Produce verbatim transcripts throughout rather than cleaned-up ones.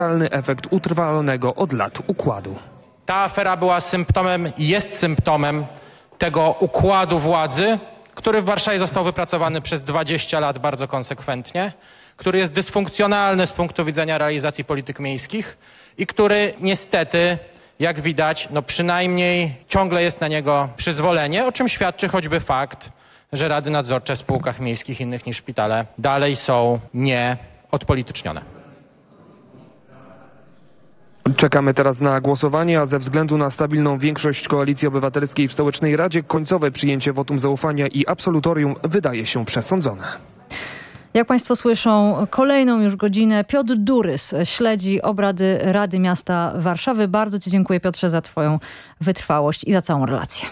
realny efekt utrwalonego od lat układu. Ta afera była symptomem, jest symptomem tego układu władzy, który w Warszawie został wypracowany przez dwadzieścia lat bardzo konsekwentnie, który jest dysfunkcjonalny z punktu widzenia realizacji polityk miejskich i który niestety, jak widać, no przynajmniej ciągle jest na niego przyzwolenie, o czym świadczy choćby fakt, że rady nadzorcze w spółkach miejskich innych niż szpitale dalej są nieodpolitycznione. Czekamy teraz na głosowanie, a ze względu na stabilną większość Koalicji Obywatelskiej w Stołecznej Radzie końcowe przyjęcie wotum zaufania i absolutorium wydaje się przesądzone. Jak Państwo słyszą, kolejną już godzinę Piotr Durys śledzi obrady Rady Miasta Warszawy. Bardzo Ci dziękuję, Piotrze, za Twoją wytrwałość i za całą relację.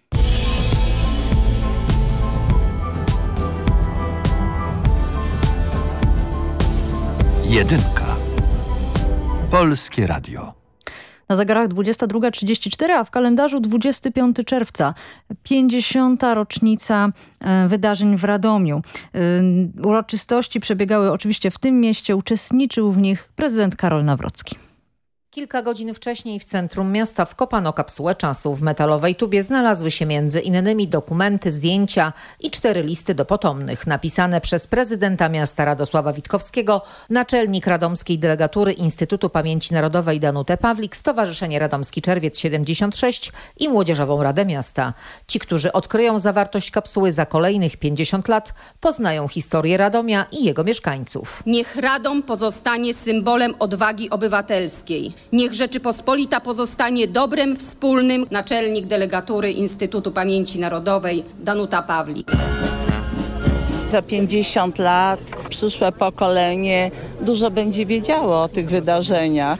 Jedynka. Polskie Radio. Na zegarach dwudziesta druga trzydzieści cztery, a w kalendarzu dwudziestego piątego czerwca, pięćdziesiąta rocznica wydarzeń w Radomiu. Uroczystości przebiegały oczywiście w tym mieście, uczestniczył w nich prezydent Karol Nawrocki. Kilka godzin wcześniej w centrum miasta wkopano kapsułę czasu. W metalowej tubie znalazły się między innymi dokumenty, zdjęcia i cztery listy do potomnych, napisane przez prezydenta miasta Radosława Witkowskiego, naczelnik radomskiej delegatury Instytutu Pamięci Narodowej Danutę Pawlik, Stowarzyszenie Radomski Czerwiec siedemdziesiąt sześć i Młodzieżową Radę Miasta. Ci, którzy odkryją zawartość kapsuły za kolejnych pięćdziesiąt lat, poznają historię Radomia i jego mieszkańców. Niech Radom pozostanie symbolem odwagi obywatelskiej. Niech Rzeczypospolita pozostanie dobrem wspólnym. Naczelnik delegatury Instytutu Pamięci Narodowej Danuta Pawlik. Za pięćdziesiąt lat przyszłe pokolenie dużo będzie wiedziało o tych wydarzeniach.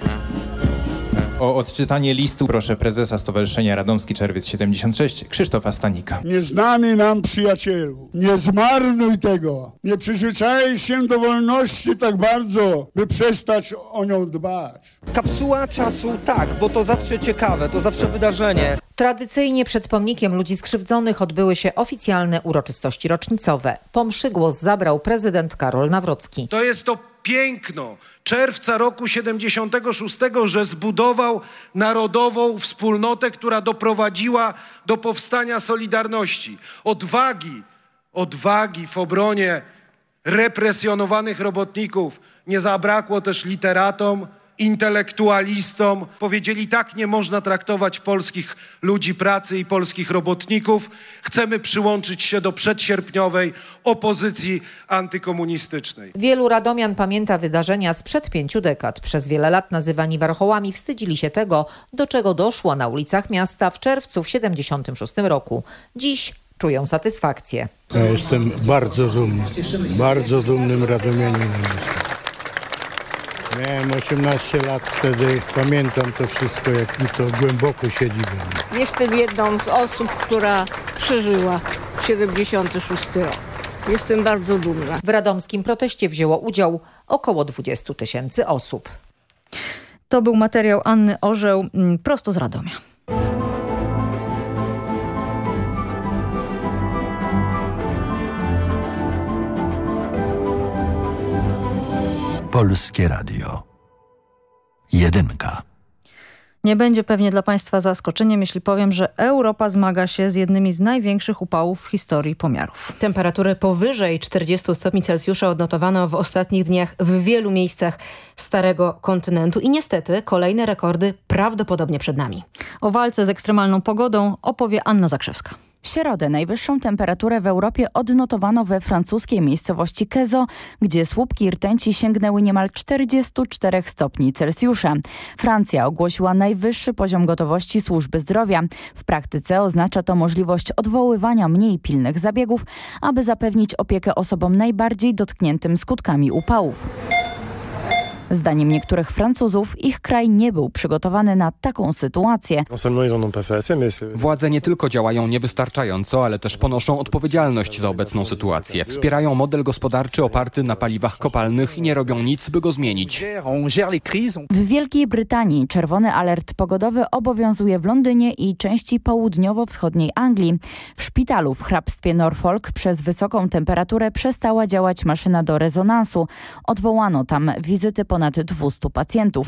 O odczytanie listu proszę prezesa Stowarzyszenia Radomski Czerwiec siedemdziesiąt sześć Krzysztofa Stanika. Nieznany nam przyjacielu, nie zmarnuj tego. Nie przyzwyczaj się do wolności tak bardzo, by przestać o nią dbać. Kapsuła czasu tak, bo to zawsze ciekawe, to zawsze wydarzenie. Tradycyjnie przed pomnikiem ludzi skrzywdzonych odbyły się oficjalne uroczystości rocznicowe. Po mszy głos zabrał prezydent Karol Nawrocki. To jest to piękno czerwca roku siedemdziesiątego szóstego, że zbudował narodową wspólnotę, która doprowadziła do powstania Solidarności. Odwagi, odwagi w obronie represjonowanych robotników nie zabrakło też literatom, intelektualistom. Powiedzieli, tak nie można traktować polskich ludzi pracy i polskich robotników. Chcemy przyłączyć się do przedsierpniowej opozycji antykomunistycznej. Wielu radomian pamięta wydarzenia sprzed pięciu dekad. Przez wiele lat nazywani warchołami wstydzili się tego, do czego doszło na ulicach miasta w czerwcu w siedemdziesiątym szóstym roku. Dziś czują satysfakcję. Ja jestem bardzo dumny, bardzo dumnym radomianinem. Miałem osiemnaście lat wtedy, pamiętam to wszystko, jak mi to głęboko siedzi we mnie. Jestem jedną z osób, która przeżyła siedemdziesiąty szósty rok. Jestem bardzo dumna. W radomskim proteście wzięło udział około dwudziestu tysięcy osób. To był materiał Anny Orzeł prosto z Radomia. Polskie Radio. Jedynka. Nie będzie pewnie dla Państwa zaskoczeniem, jeśli powiem, że Europa zmaga się z jednymi z największych upałów w historii pomiarów. Temperatury powyżej czterdziestu stopni Celsjusza odnotowano w ostatnich dniach w wielu miejscach Starego Kontynentu i niestety kolejne rekordy prawdopodobnie przed nami. O walce z ekstremalną pogodą opowie Anna Zakrzewska. W środę najwyższą temperaturę w Europie odnotowano we francuskiej miejscowości Kezo, gdzie słupki rtęci sięgnęły niemal czterdziestu czterech stopni Celsjusza. Francja ogłosiła najwyższy poziom gotowości służby zdrowia. W praktyce oznacza to możliwość odwoływania mniej pilnych zabiegów, aby zapewnić opiekę osobom najbardziej dotkniętym skutkami upałów. Zdaniem niektórych Francuzów ich kraj nie był przygotowany na taką sytuację. Władze nie tylko działają niewystarczająco, ale też ponoszą odpowiedzialność za obecną sytuację. Wspierają model gospodarczy oparty na paliwach kopalnych i nie robią nic, by go zmienić. W Wielkiej Brytanii czerwony alert pogodowy obowiązuje w Londynie i części południowo-wschodniej Anglii. W szpitalu w hrabstwie Norfolk przez wysoką temperaturę przestała działać maszyna do rezonansu. Odwołano tam wizyty ponad dwustu pacjentów.